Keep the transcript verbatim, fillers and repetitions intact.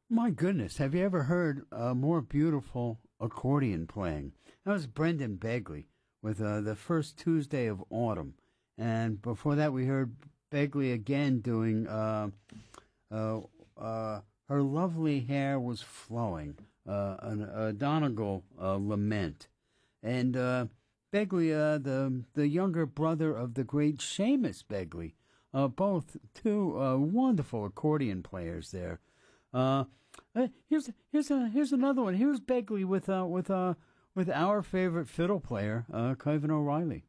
My goodness, have you ever heard a more beautiful accordion playing? That was Brendan Begley with uh, The First Tuesday of Autumn. And before that, we heard Begley again doing uh, uh, uh, Her Lovely Hair Was Flowing, uh, an, a Donegal uh, lament. And uh, Begley, uh, the, the younger brother of the great Seamus Begley, uh, both two uh, wonderful accordion players there. Uh, uh, here's here's a here's another one. Here's Begley with uh with uh with our favorite fiddle player, uh, Kevin O'Reilly.